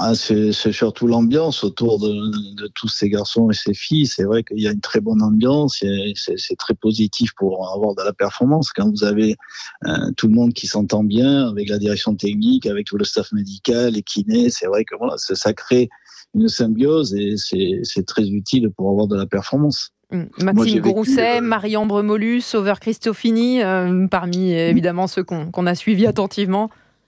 C'est surtout l'ambiance autour de tous ces garçons et ces filles. C'est vrai qu'il y a une très bonne ambiance. C'est très positif pour avoir de la performance. Quand vous avez tout le monde qui s'entend bien avec la direction technique, avec tout le staff médical, les kinés, c'est vrai que voilà, ça crée une symbiose et c'est très utile pour avoir de la performance. Maxime Grousset, Marie-Ambre Molus, Sauveur Cristofini, parmi évidemment ceux qu'on a suivis attentivement.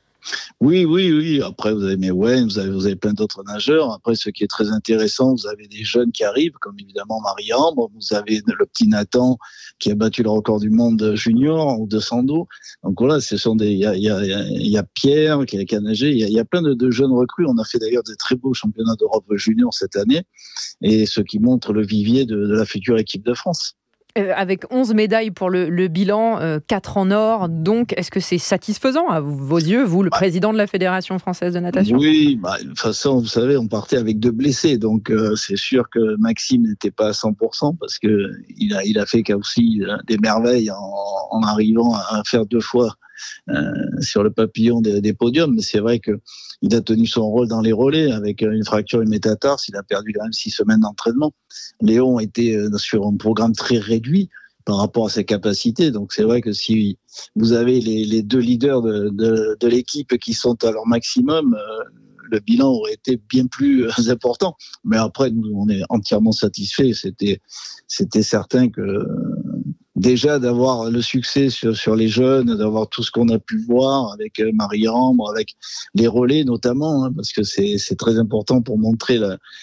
Oui. Après, vous avez Mewen, vous avez plein d'autres nageurs. Après, ce qui est très intéressant, vous avez des jeunes qui arrivent, comme évidemment Marie-Ambre. Vous avez le petit Nathan qui a battu le record du monde junior au 200 dos. Donc voilà, il y a Pierre qui a nagé. Il y a plein de jeunes recrues. On a fait d'ailleurs des très beaux championnats d'Europe junior cette année, et ce qui montre le vivier de la future équipe de France. Avec 11 médailles pour le bilan, 4 en or. Donc, est-ce que c'est satisfaisant à vos yeux, vous, le président de la Fédération française de natation ? Oui, de toute façon, vous savez, on partait avec 2 blessés. Donc, c'est sûr que Maxime n'était pas à 100% parce qu'il a fait aussi des merveilles en arrivant à faire 2 fois sur le papillon des podiums. Mais c'est vrai qu'il a tenu son rôle dans les relais avec une fracture du métatarse. Il a perdu quand même 6 semaines d'entraînement. Léon était sur un programme très réduit par rapport à ses capacités. Donc c'est vrai que si vous avez les 2 leaders de l'équipe qui sont à leur maximum, le bilan aurait été bien plus important. Mais après, nous, on est entièrement satisfaits. C'était certain que déjà d'avoir le succès sur les jeunes, d'avoir tout ce qu'on a pu voir avec Marie-Ambre, avec les relais notamment, parce que c'est très important pour montrer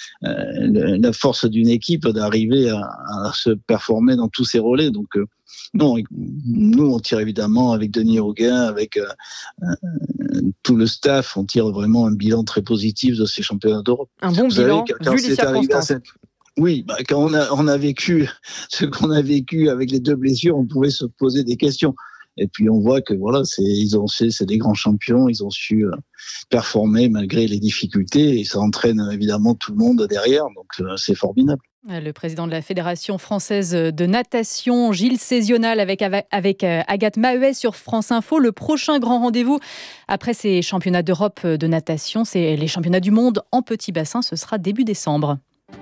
la force d'une équipe d'arriver à se performer dans tous ces relais. Donc non, nous on tire évidemment avec Denis Hauguin, avec tout le staff, on tire vraiment un bilan très positif de ces championnats d'Europe. Un bon bilan, vu les circonstances. Oui, quand on a vécu ce qu'on a vécu avec les 2 blessures, on pouvait se poser des questions. Et puis on voit que voilà, c'est des grands champions, ils ont su performer malgré les difficultés et ça entraîne évidemment tout le monde derrière, donc c'est formidable. Le président de la Fédération française de natation, Gilles Cézional, avec Agathe Maheuet sur France Info. Le prochain grand rendez-vous après ces championnats d'Europe de natation, c'est les championnats du monde en petit bassin, ce sera début décembre.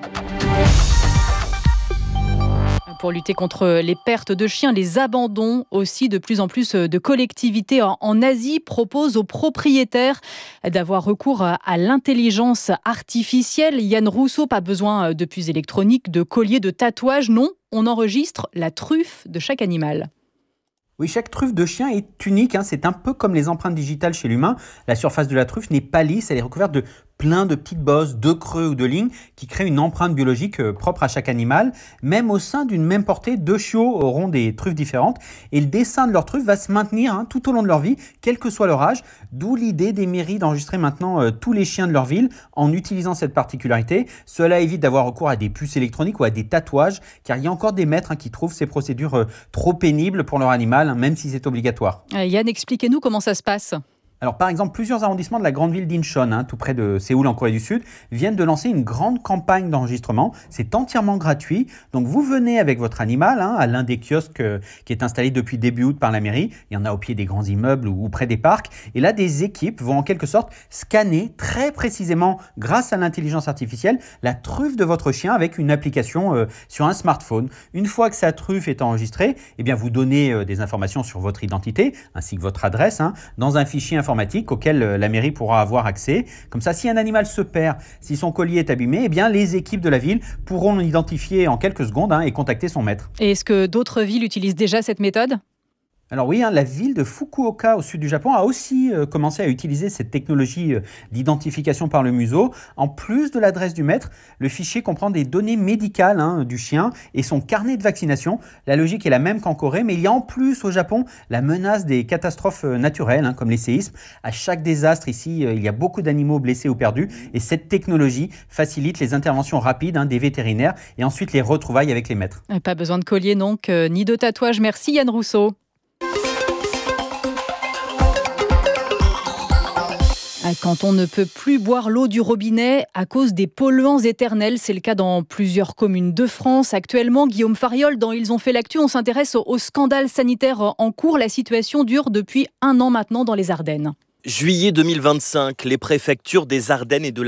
Pour lutter contre les pertes de chiens, les abandons aussi, de plus en plus de collectivités en Asie proposent aux propriétaires d'avoir recours à l'intelligence artificielle. Yann Rousseau, pas besoin de puces électroniques, de colliers, de tatouages. Non, on enregistre la truffe de chaque animal. Oui, chaque truffe de chien est unique, c'est un peu comme les empreintes digitales chez l'humain. La surface de la truffe n'est pas lisse, elle est recouverte de plein de petites bosses, de creux ou de lignes qui créent une empreinte biologique propre à chaque animal. Même au sein d'une même portée, 2 chiots auront des truffes différentes et le dessin de leur truffe va se maintenir tout au long de leur vie, quel que soit leur âge. D'où l'idée des mairies d'enregistrer maintenant tous les chiens de leur ville en utilisant cette particularité. Cela évite d'avoir recours à des puces électroniques ou à des tatouages, car il y a encore des maîtres qui trouvent ces procédures trop pénibles pour leur animal, même si c'est obligatoire. Yann, expliquez-nous comment ça se passe. Alors par exemple, plusieurs arrondissements de la grande ville d'Incheon, tout près de Séoul en Corée du Sud, viennent de lancer une grande campagne d'enregistrement. C'est entièrement gratuit. Donc vous venez avec votre animal à l'un des kiosques qui est installé depuis début août par la mairie. Il y en a au pied des grands immeubles ou près des parcs. Et là, des équipes vont en quelque sorte scanner très précisément, grâce à l'intelligence artificielle, la truffe de votre chien avec une application sur un smartphone. Une fois que sa truffe est enregistrée, vous donnez des informations sur votre identité ainsi que votre adresse dans un fichier informatique auquel la mairie pourra avoir accès. Comme ça, si un animal se perd, si son collier est abîmé, les équipes de la ville pourront l'identifier en quelques secondes et contacter son maître. Et est-ce que d'autres villes utilisent déjà cette méthode ? Alors oui, la ville de Fukuoka au sud du Japon a aussi commencé à utiliser cette technologie d'identification par le museau. En plus de l'adresse du maître, le fichier comprend des données médicales du chien et son carnet de vaccination. La logique est la même qu'en Corée, mais il y a en plus au Japon la menace des catastrophes naturelles, comme les séismes. À chaque désastre ici, il y a beaucoup d'animaux blessés ou perdus et cette technologie facilite les interventions rapides des vétérinaires et ensuite les retrouvailles avec les maîtres. Pas besoin de collier donc, ni de tatouage. Merci Yann Rousseau. Quand on ne peut plus boire l'eau du robinet à cause des polluants éternels, c'est le cas dans plusieurs communes de France. Actuellement, Guillaume Fariol, dans Ils ont fait l'actu, on s'intéresse au scandale sanitaire en cours. La situation dure depuis 1 an maintenant dans les Ardennes. Juillet 2025, les préfectures des Ardennes et de